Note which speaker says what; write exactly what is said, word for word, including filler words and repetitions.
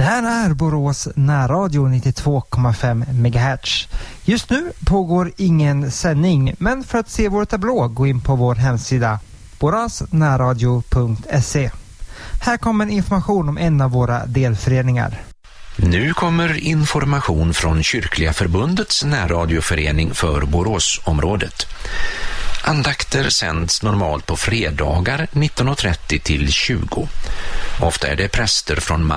Speaker 1: här är Borås närradio nittiotvå komma fem megahertz. Just nu pågår ingen sändning, men för att se vår tablå gå in på vår hemsida borasnärradio punkt se. Här kommer information om en av våra delföreningar.
Speaker 2: Nu kommer information från Kyrkliga förbundets närradioförening för Boråsområdet. Andakter sänds normalt på fredagar nitton och trettio till tjugo. Ofta är det präster från